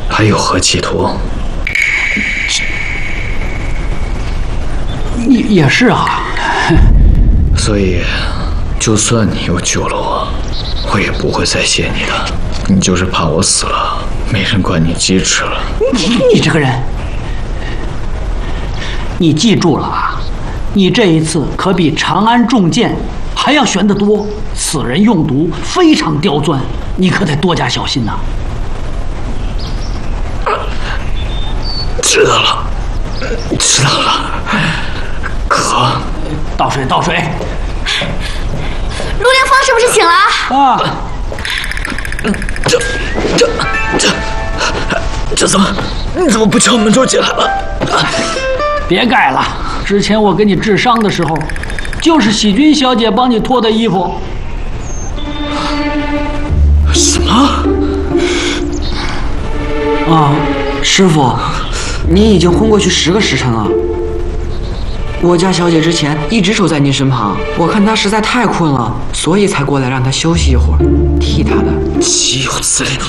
还有何企图？ 也是啊。 所以，就算你又救了我，我也不会再谢你的。你就是怕我死了，没人管你鸡吃了。 你这个人，你记住了啊！你这一次可比长安中箭还要悬得多。此人用毒非常刁钻，你可得多加小心呐。 知道了，知道了。可， 倒水，倒水。 陆凌风是不是醒了？ 啊！ 这怎么？你怎么不敲门就进来了？ 别盖了，之前我给你治伤的时候，就是喜君小姐帮你脱的衣服。 什么？ 啊，师傅，你已经昏过去10个时辰了。我家小姐之前一直守在您身旁，我看她实在太困了，所以才过来让她休息一会儿，替她的。 岂有此理！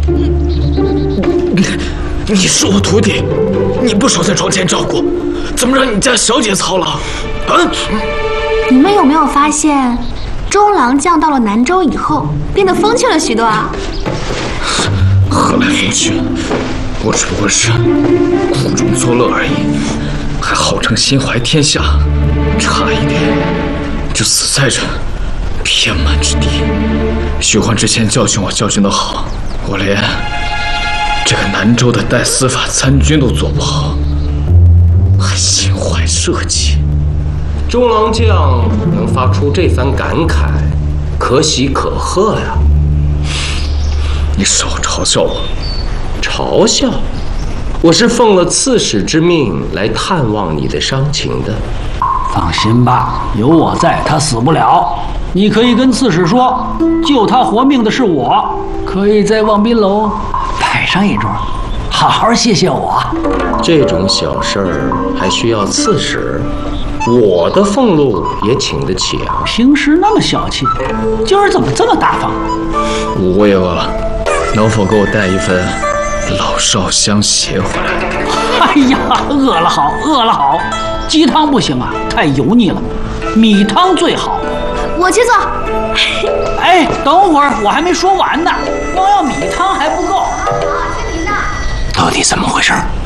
你是我徒弟，你不守在床前照顾，怎么让你家小姐操劳？啊！ 你们有没有发现，中郎将到了南州以后，变得风趣了许多啊？ 何来风趣？我只不过是苦中作乐而已，还号称心怀天下，差一点就死在这偏蛮之地。徐欢之前教训我教训得好，我连这个南州的代司法参军都做不好，还心怀社稷。 中郎将能发出这番感慨，可喜可贺呀！ 你少嘲笑我！ 嘲笑？我是奉了刺史之命来探望你的伤情的。 放心吧，有我在，他死不了。你可以跟刺史说，救他活命的是我，可以在望宾楼摆上一桌，好好谢谢我。 这种小事儿还需要刺史？我的俸禄也请得起啊！ 平时那么小气，今儿怎么这么大方？ 我也饿了，能否给我带一份老少相携回来？ 哎呀，饿了好，饿了好。鸡汤不行啊，太油腻了，米汤最好。 我去做。 哎，等会儿我还没说完呢，光要米汤还不够。 是您的。 到底怎么回事？